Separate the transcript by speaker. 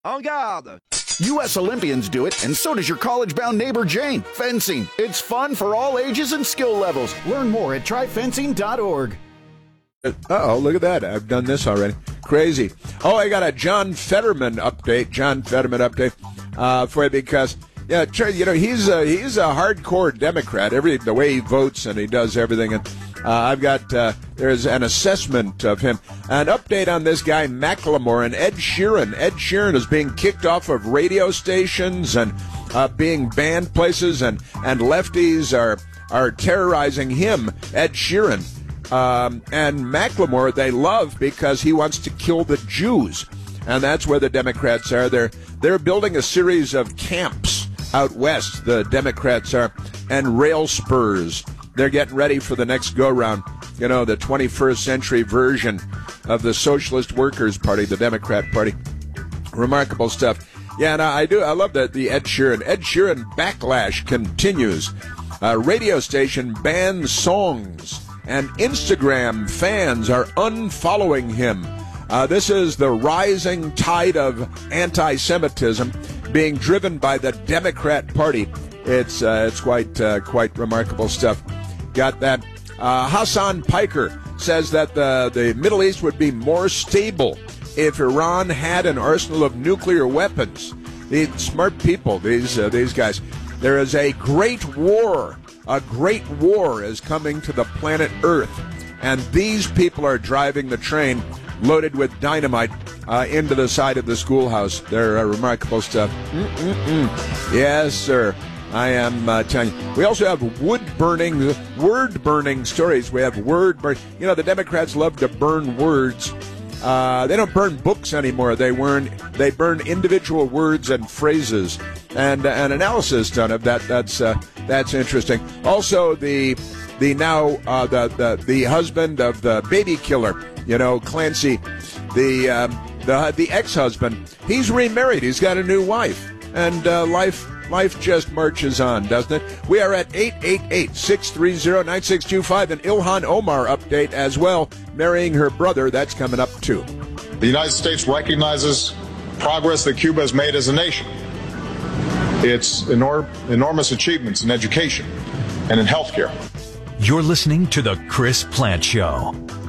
Speaker 1: En garde!
Speaker 2: U.S. Olympians do it, and so does your college-bound neighbor Jane. Fencing. It's fun for all ages and skill levels. Learn more at tryfencing.org.
Speaker 3: Uh-oh, look at that. I've done this already. Crazy. Oh, I got a John Fetterman update for you because, yeah, you know, he's a hardcore Democrat. The way he votes and he does everything. And I've got, there's an assessment of him. An update on this guy, Macklemore, and Ed Sheeran. Ed Sheeran is being kicked off of radio stations and being banned places, and lefties are terrorizing him, Ed Sheeran. And Macklemore they love because he wants to kill the Jews. And that's where the Democrats are. They're building a series of camps out west, the Democrats are, and rail spurs. They're getting ready for the next go-round, you know, the 21st century version of the Socialist Workers' Party, the Democrat Party. Remarkable stuff. Yeah, and I love the Ed Sheeran. Ed Sheeran backlash continues. Radio station bans songs, and Instagram fans are unfollowing him. This is the rising tide of anti-Semitism being driven by the Democrat Party. It's quite remarkable stuff. Got that. Hassan Piker says that the Middle East would be more stable if Iran had an arsenal of nuclear weapons. These smart people, these guys. There is a great war. A great war is coming to the planet Earth, and these people are driving the train loaded with dynamite into the side of the schoolhouse. They're remarkable stuff. Yes, sir. I am telling you. We also have word-burning stories. We have word-burning. You know, the Democrats love to burn words. They don't burn books anymore. They burn individual words and phrases, and an analysis done of that. That's interesting. Also, the husband of the baby killer, you know, Clancy, the ex-husband, he's remarried. He's got a new wife, and life just marches on, doesn't it? We are at 888-630-9625, an Ilhan Omar update as well, marrying her brother. That's coming up, too.
Speaker 4: The United States recognizes progress that Cuba has made as a nation. Its enormous achievements in education and in healthcare.
Speaker 5: You're listening to The Chris Plante Show.